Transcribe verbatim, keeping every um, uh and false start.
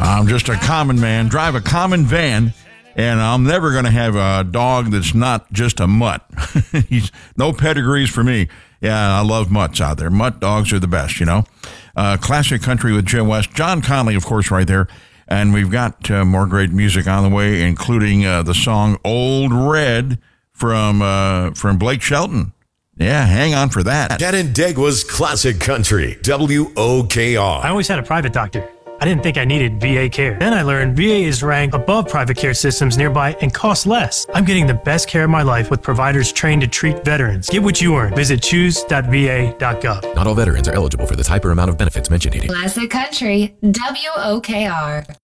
I'm just a common man, drive a common van, and I'm never going to have a dog that's not just a mutt. He's no pedigrees for me. Yeah, I love mutts out there. Mutt dogs are the best, you know. Uh, classic country with Jim West. John Conley, of course, right there. And we've got uh, more great music on the way, including uh, the song Old Red from uh, from Blake Shelton. Yeah, hang on for that. Canandaigua's Classic Country, W O K R. I always had a private doctor. I didn't think I needed V A care. Then I learned V A is ranked above private care systems nearby and costs less. I'm getting the best care of my life with providers trained to treat veterans. Get what you earn. Visit choose dot v a dot gov. Not all veterans are eligible for the type or amount of benefits mentioned here. Classic Country, W O K R.